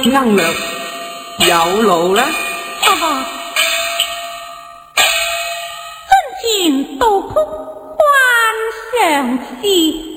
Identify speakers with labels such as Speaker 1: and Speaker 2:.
Speaker 1: 能量有路呢？
Speaker 2: 哈哈，真情多空欢相思。